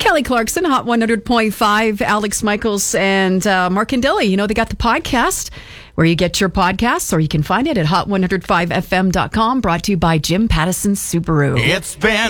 Kelly Clarkson, Hot 100.5, Alex Michaels, and Mark and Dilly. You know, they got the podcast where you get your podcasts, or you can find it at hot105fm.com, brought to you by Jim Pattison Subaru. It's been